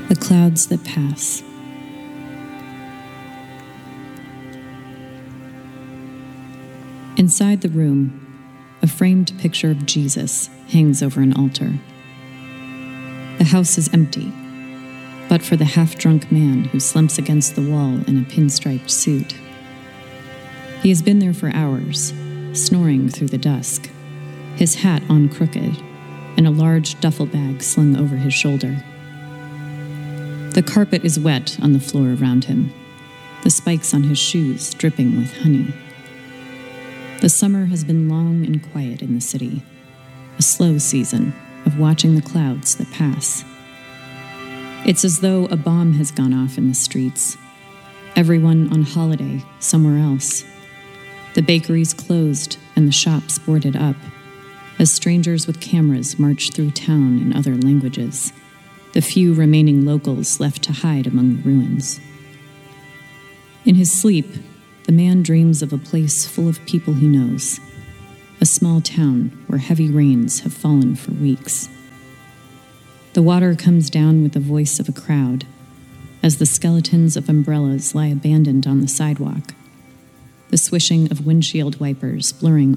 The clouds that pass. Inside the room, a framed picture of Jesus hangs over an altar. The house is empty, but for the half-drunk man who slumps against the wall in a pinstriped suit. He has been there for hours, snoring through the dusk, his hat on crooked, and a large duffel bag slung over his shoulder. The carpet is wet on the floor around him, the spikes on his shoes dripping with honey. The summer has been long and quiet in the city, a slow season of watching the clouds that pass. It's as though a bomb has gone off in the streets, everyone on holiday somewhere else. The bakeries closed and the shops boarded up, as strangers with cameras march through town in other languages, the few remaining locals left to hide among the ruins. In his sleep, the man dreams of a place full of people he knows, a small town where heavy rains have fallen for weeks. The water comes down with the voice of a crowd, as the skeletons of umbrellas lie abandoned on the sidewalk, the swishing of windshield wipers blurring